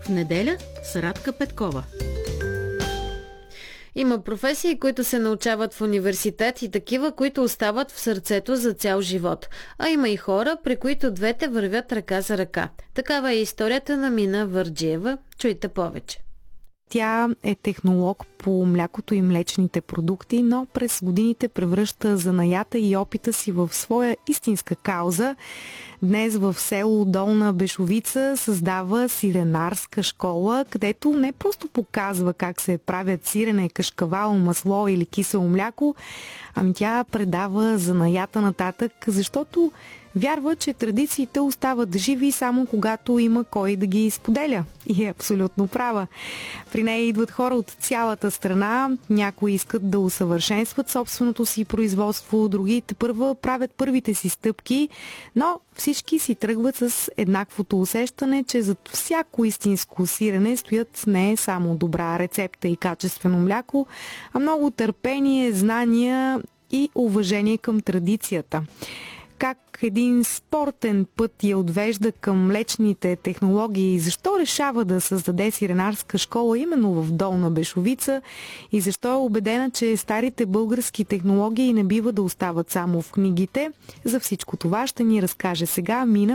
В неделя с Радка Петкова. Има професии, които се научават в университет и такива, които остават в сърцето за цял живот. А има и хора, при които двете вървят ръка за ръка. Такава е историята на Мина Върджиева. Чуйте повече. Тя е технолог по млякото и млечните продукти, но през годините превръща занаята и опита си в своя истинска кауза. Днес в село Долна Бешовица създава сиренарска школа, където не просто показва как се правят сирене, кашкавал, масло или кисело мляко, ами тя предава занаята нататък, защото вярва, че традициите остават живи само когато има кой да ги споделя. И е абсолютно права. При нея идват хора от цялата страна. Някои искат да усъвършенстват собственото си производство, други тепърва правят първите си стъпки, но всички си тръгват с еднаквото усещане, че зад всяко истинско сирене стоят не само добра рецепта и качествено мляко, а много търпение, знания и уважение към традицията. Как един спортен път я отвежда към млечните технологии, защо решава да създаде сиренарска школа именно в Долна Бешовица и защо е убедена, че старите български технологии не бива да остават само в книгите. За всичко това ще ни разкаже сега Мина